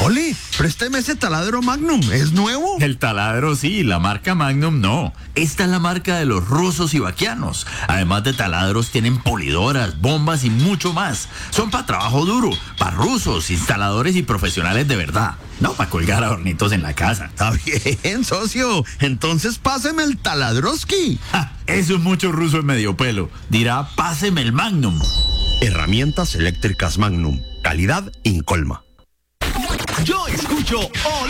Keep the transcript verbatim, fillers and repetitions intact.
Ole, présteme ese taladro Magnum, ¿es nuevo? El taladro sí, la marca Magnum no. Esta es la marca de los rusos y vaquianos. Además de taladros, tienen polidoras, bombas y mucho más. Son para trabajo duro, para rusos, instaladores y profesionales de verdad. No para colgar adornitos en la casa. Está bien, socio. Entonces páseme el taladroski. Ja, eso es mucho ruso en medio pelo. Dirá, páseme el Magnum. Herramientas eléctricas Magnum. Calidad incolma. Yo escucho